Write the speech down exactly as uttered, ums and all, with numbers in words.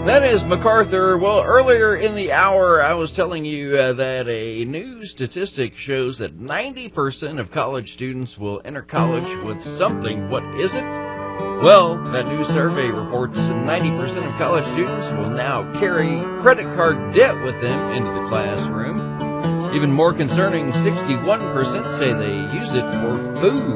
That is MacArthur. Well, earlier in the hour, I was telling you uh, that a new statistic shows that ninety percent of college students will enter college with something. What is it? Well, that new survey reports ninety percent of college students will now carry credit card debt with them into the classroom. Even more concerning, sixty-one percent say they use it for food.